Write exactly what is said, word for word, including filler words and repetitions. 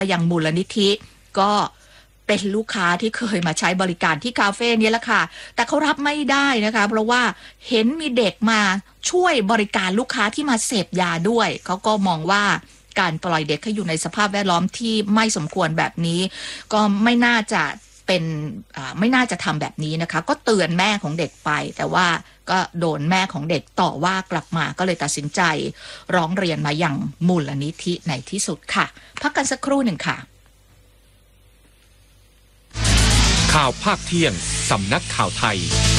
อย่างมูลนิธิก็เป็นลูกค้าที่เคยมาใช้บริการที่คาเฟ่นี้แหละค่ะแต่เขารับไม่ได้นะคะเพราะว่าเห็นมีเด็กมาช่วยบริการลูกค้าที่มาเสพยาด้วยเขาก็มองว่าการปล่อยเด็กให้อยู่ในสภาพแวดล้อมที่ไม่สมควรแบบนี้ก็ไม่น่าจะเป็นไม่น่าจะทำแบบนี้นะคะก็เตือนแม่ของเด็กไปแต่ว่าก็โดนแม่ของเด็กต่อว่ากลับมาก็เลยตัดสินใจร้องเรียนมาอย่างมูลนิธิในที่สุดค่ะพักกันสักครู่หนึ่งค่ะข่าวภาคเที่ยงสำนักข่าวไทย